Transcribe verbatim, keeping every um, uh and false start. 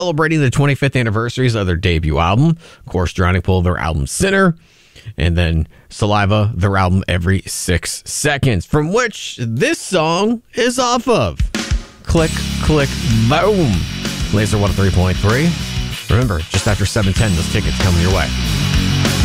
celebrating the twenty-fifth anniversaries of their debut album. Of course, Drowning Pool, their album Sinner. And then Saliva, their album Every Six Seconds, from which this song is off of. Click, click, boom. Laser one oh three point three. Remember, just after seven ten, those tickets coming your way.